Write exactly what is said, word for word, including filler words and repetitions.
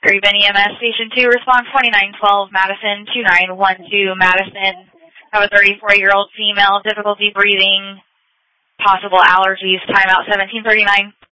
Green E M S Station two, response twenty-nine twelve, Madison, two nine one two, Madison. Have a thirty-four-year-old female, difficulty breathing, possible allergies, timeout seventeen thirty-nine.